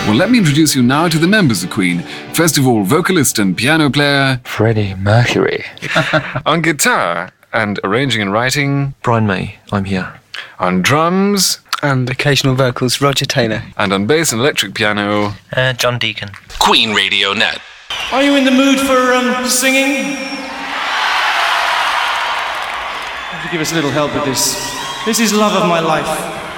Well, let me introduce you now to the members of Queen. First of all, vocalist and piano player Freddie Mercury. on guitar and arranging and writing, Brian May, I'm here. on drums, And occasional vocals, Roger Taylor. and on bass and electric piano, John Deacon. Queen Radio Net. Are you in the mood for singing? Have to give us a little help with this. This is Love of My Life.